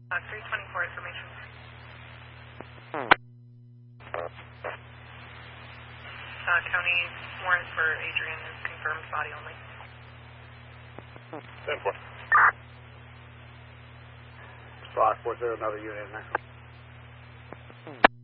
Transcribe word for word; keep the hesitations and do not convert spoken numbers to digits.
Uh, three twenty-four information. Uh, county warrant for Adrian is confirmed body only. ten four. Rockport, there another unit in there.